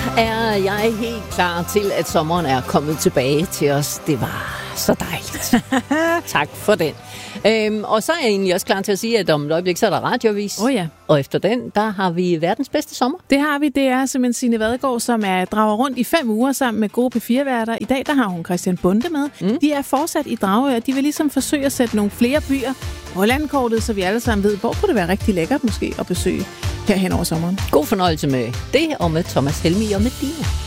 er jeg helt klar til, at sommeren er kommet tilbage til os. Det var så dejligt. Tak for den. Og så er jeg egentlig også klar til at sige, at om et øjeblik, så er der radioavis. Ja. Og efter den, der har vi verdens bedste sommer. Det har vi. Det er simpelthen Signe Vadegaard, som drager rundt i 5 uger sammen med gode P4-værter. I dag, der har hun Christian Bonde med. De er fortsat i Dragør, og de vil ligesom forsøge at sætte nogle flere byer på landkortet, så vi alle sammen ved, hvor kunne det være rigtig lækkert måske at besøge her hen over sommeren. God fornøjelse med det, og med Thomas Helmig og med Dina.